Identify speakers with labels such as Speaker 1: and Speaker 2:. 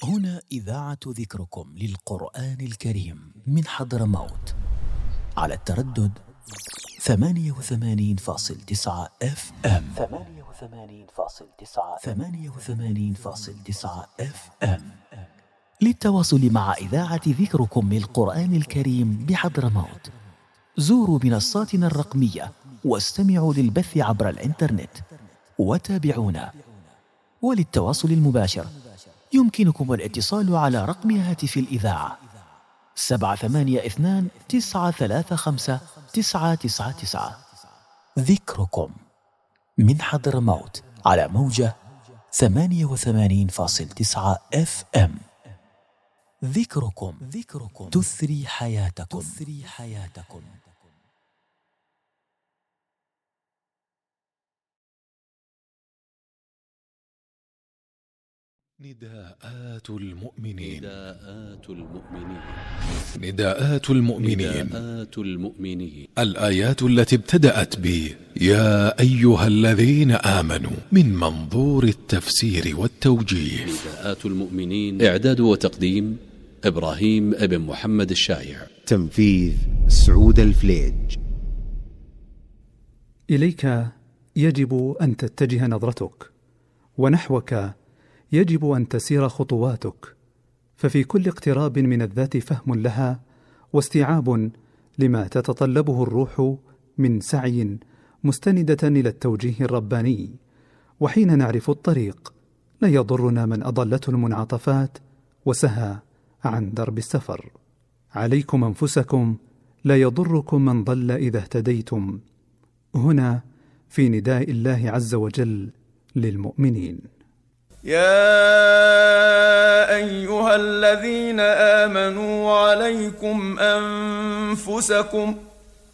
Speaker 1: هنا إذاعة ذكركم للقرآن الكريم من حضرموت على التردد 88.9 FM. 88.9 FM. للتواصل مع إذاعة ذكركم للقرآن الكريم بحضرموت زوروا منصاتنا الرقمية واستمعوا للبث عبر الإنترنت وتابعونا. وللتواصل المباشر يمكنكم الاتصال على رقم هاتف الإذاعة 782-935-999. ذكركم من حضرموت على موجة 88.9 FM. ذكركم تثري حياتكم.
Speaker 2: نداءات المؤمنين. الآيات التي ابتدأت ب يا أيها الذين آمنوا من منظور التفسير والتوجيه.
Speaker 3: نداءات المؤمنين، إعداد وتقديم إبراهيم ابن محمد الشايع،
Speaker 4: تنفيذ سعود الفليج.
Speaker 5: إليك يجب أن تتجه نظرتك، ونحوك يجب أن تسير خطواتك، ففي كل اقتراب من الذات فهم لها واستيعاب لما تتطلبه الروح من سعي مستندة إلى التوجيه الرباني. وحين نعرف الطريق لا يضرنا من أضلته المنعطفات وسهى عن درب السفر. عليكم أنفسكم، لا يضركم من ضل إذا اهتديتم. هنا في نداء الله عز وجل للمؤمنين.
Speaker 6: يا أيها الذين آمنوا عليكم أنفسكم